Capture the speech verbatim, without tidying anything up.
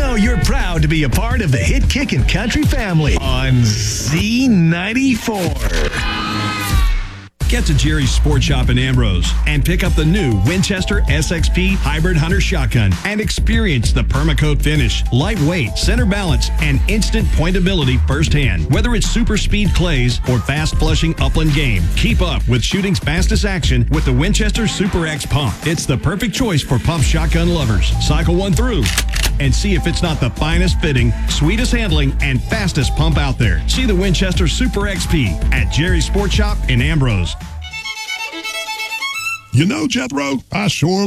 know you're proud to be a part of the Hit Kickin' Country family on Z ninety-four. Get to Jerry's Sports Shop in Ambrose and pick up the new Winchester S X P Hybrid Hunter Shotgun and experience the Permacoat finish, lightweight, center balance, and instant pointability firsthand. Whether it's super speed clays or fast flushing upland game, keep up with shooting's fastest action with the Winchester Super X Pump. It's the perfect choice for pump shotgun lovers. Cycle one through and see if it's not the finest fitting, sweetest handling, and fastest pump out there. See the Winchester Super X P at Jerry's Sports Shop in Ambrose. You know, Jethro, I sure